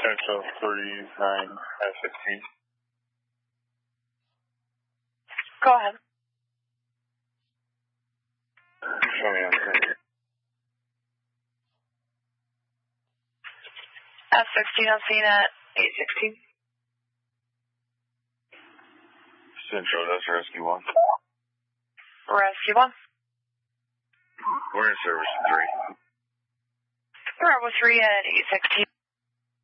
Central 39 F15. Go ahead. Show me on screen. F16 on scene at 816. Central, that's Rescue 1. Rescue 1. We're in service 3. Bravo 3 at 816.